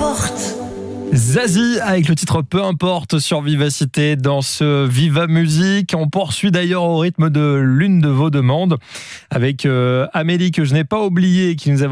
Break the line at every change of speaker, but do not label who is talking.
importe.
Zazie avec le titre Peu importe sur Vivacité dans ce Viva Musique. On poursuit d'ailleurs au rythme de l'une de vos demandes avec Amélie que je n'ai pas oubliée qui nous avait